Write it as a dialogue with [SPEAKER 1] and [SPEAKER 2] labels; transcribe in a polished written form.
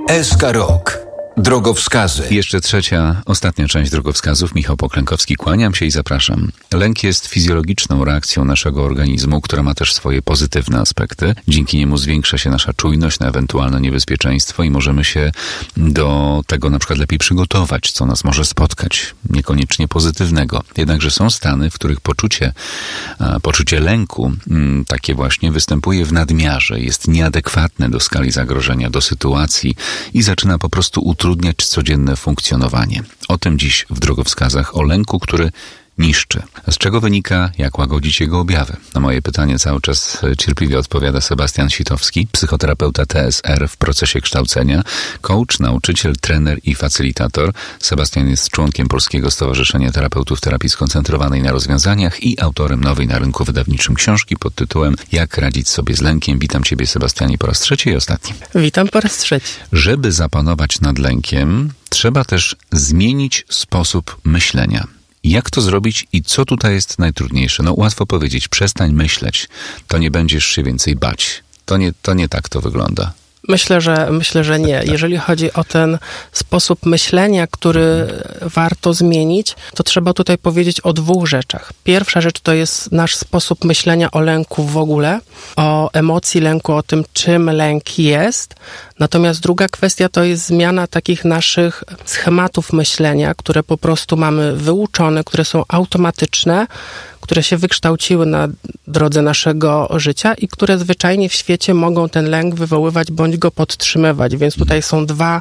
[SPEAKER 1] SK Rok. Drogowskazy.
[SPEAKER 2] Jeszcze trzecia, ostatnia część drogowskazów. Michał Poklękowski, kłaniam się i zapraszam. Lęk jest fizjologiczną reakcją naszego organizmu, która ma też swoje pozytywne aspekty. Dzięki niemu zwiększa się nasza czujność na ewentualne niebezpieczeństwo i możemy się do tego na przykład lepiej przygotować, co nas może spotkać. Niekoniecznie pozytywnego. Jednakże są stany, w których poczucie lęku takie właśnie występuje w nadmiarze, jest nieadekwatne do skali zagrożenia, do sytuacji i zaczyna po prostu utrudniać codzienne funkcjonowanie. O tym dziś w drogowskazach, o lęku, który niszczy. Z czego wynika, jak łagodzić jego objawy? Na moje pytanie cały czas cierpliwie odpowiada Sebastian Sitowski, psychoterapeuta TSR w procesie kształcenia, coach, nauczyciel, trener i facylitator. Sebastian jest członkiem Polskiego Stowarzyszenia Terapeutów Terapii Skoncentrowanej na Rozwiązaniach i autorem nowej na rynku wydawniczym książki pod tytułem Jak radzić sobie z lękiem. Witam Ciebie, Sebastianie, po raz trzeci i ostatni.
[SPEAKER 3] Witam po raz trzeci.
[SPEAKER 2] Żeby zapanować nad lękiem, trzeba też zmienić sposób myślenia. Jak to zrobić i co tutaj jest najtrudniejsze? No łatwo powiedzieć, przestań myśleć, to nie będziesz się więcej bać. To nie tak to wygląda.
[SPEAKER 3] Myślę, że nie. Jeżeli chodzi o ten sposób myślenia, który warto zmienić, to trzeba tutaj powiedzieć o dwóch rzeczach. Pierwsza rzecz to jest nasz sposób myślenia o lęku w ogóle, o emocji lęku, o tym, czym lęk jest. Natomiast druga kwestia to jest zmiana takich naszych schematów myślenia, które po prostu mamy wyuczone, które są automatyczne, które się wykształciły na drodze naszego życia i które zwyczajnie w świecie mogą ten lęk wywoływać bądź go podtrzymywać. Więc tutaj są dwa